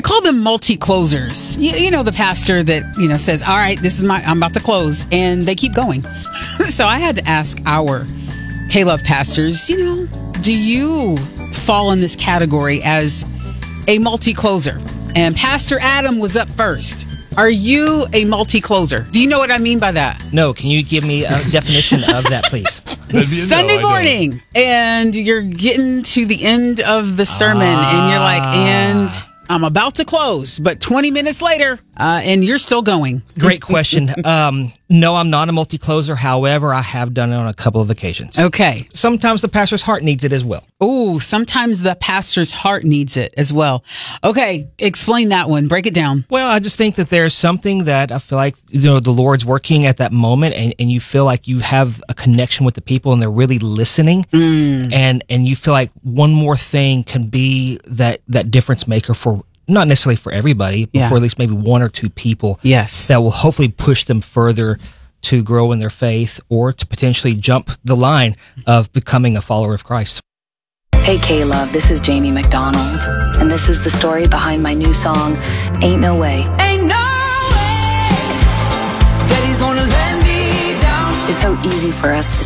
call them multi-closers. You know, the pastor that, says, all right, I'm about to close. And they keep going. So I had to ask our K-Love pastors, do you fall in this category as a multi-closer? And Pastor Adam was up first. Are you a multi-closer? Do you know what I mean by that? No, can you give me a definition of that, please? Sunday morning, and you're getting to the end of the sermon, and you're like, and I'm about to close, but 20 minutes later, and you're still going. Great question. No, I'm not a multi-closer. However, I have done it on a couple of occasions. Okay. Sometimes the pastor's heart needs it as well. Oh, sometimes the pastor's heart needs it as well. Okay, explain that one. Break it down. Well, I just think that there's something that I feel like, the Lord's working at that moment, and you feel like you have a connection with the people and they're really listening. And you feel like one more thing can be that difference maker for, not necessarily for everybody, but for at least maybe one or two people. Yes. That will hopefully push them further to grow in their faith or to potentially jump the line of becoming a follower of Christ. Hey K-Love, this is Jamie McDonald, and this is the story behind my new song, Ain't No Way. Ain't no way that he's gonna let me down. It's so easy for us to